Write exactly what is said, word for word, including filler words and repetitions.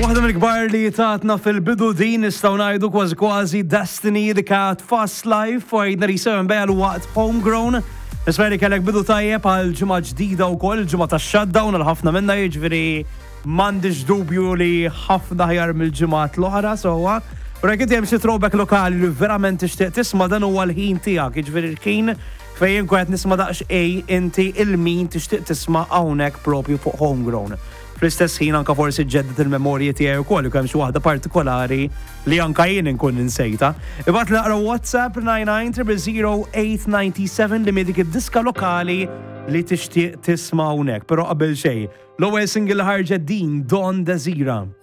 Waħda mill-kbar li tatna fil-bidu din nistgħu ngħidu kważi kważi Destiny the Cat Fast Life u għidna li seven bejgħu waqt Homegrown. Nisperi kellek bidu tajjeb għal ġimgħa ġdida wkoll, ġimgħa tax-shutdown għal ħafna minna jiġifieri m'għandix dubju li ħafna ħjar mill-ġimgħat l-oħra sewwa. U rek inti hemm xi throwback lokali li verament tixtieq tisma' dan huwa l-ħin tiegħek, jiġifieri l-ħin fejn qed nisma' daqsxejn inti il-min tixtieq tisma' hawnhekk propju fuq Homegrown. Fl-istess ħin anka forsi ġeddet il-memorji tiegħi wkoll u kemm xi waħda partikolari li anka jien inkun insejta. Ibgħat naqra WhatsApp nine nine zero zero eight nine seven li midik id-diska lokali li tixtieq tisma' hawnhekk. Però qabel xejn, l-ewwel single ħarġet din Don Desira.